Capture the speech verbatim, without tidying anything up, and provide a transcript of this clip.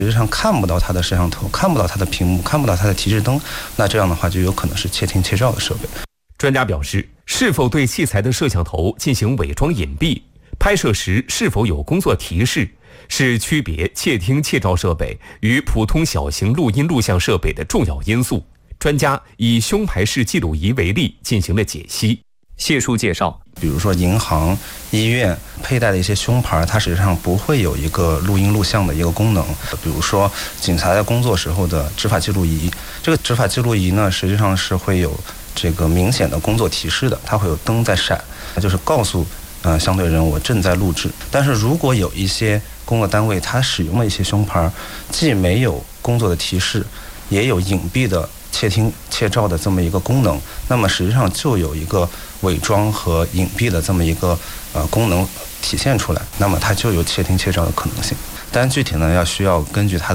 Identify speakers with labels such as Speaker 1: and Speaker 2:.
Speaker 1: 实际上看不到它的摄像头，看不到它的屏幕，看不到它的提示灯，那这样的话就有可能是窃听窃照的设备。
Speaker 2: 专家表示，是否对器材的摄像头进行伪装隐蔽，拍摄时是否有工作提示，是区别窃听窃照设备与普通小型录音录像设备的重要因素。专家以胸牌式记录仪为例进行了解析。
Speaker 3: 谢述介绍，
Speaker 1: 比如说银行、医院佩戴的一些胸牌，它实际上不会有一个录音录像的一个功能。比如说警察在工作时候的执法记录仪，这个执法记录仪呢，实际上是会有这个明显的工作提示的，它会有灯在闪，它就是告诉呃相对人我正在录制。但是如果有一些工作单位它使用了一些胸牌，既没有工作的提示，也有隐蔽的窃听窃照的这么一个功能，那么实际上就有一个伪装和隐蔽的这么一个呃功能体现出来，那么它就有窃听窃照的可能性。但具体呢，要需要根据它的